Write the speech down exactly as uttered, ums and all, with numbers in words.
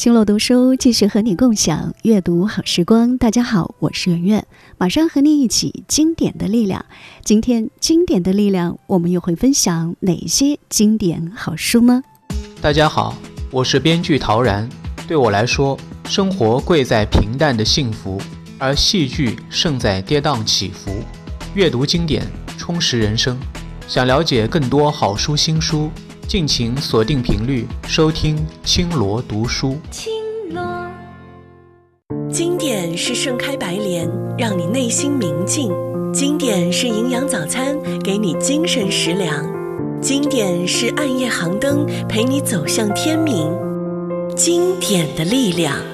青楼读书继续和你共享阅读好时光。大家好，我是圆圆，马上和你一起经典的力量。今天经典的力量，我们又会分享哪些经典好书呢？ 大家好，我是编剧陶然。对我来说，生活贵在平淡的幸福，而戏剧胜在跌宕起伏。阅读经典，充实人生。想了解更多好书新书，敬请锁定频率收听青罗读书。 青罗，经典是盛开白莲，让你内心明净；经典是营养早餐，给你精神食粮；经典是暗夜航灯，陪你走向天明。经典的力量。